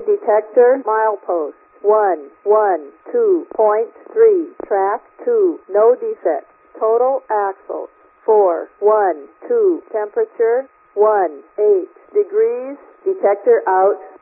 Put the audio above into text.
detector, milepost 112.3, track 2, no defects. Total axles 412, temperature 18 degrees, detector out.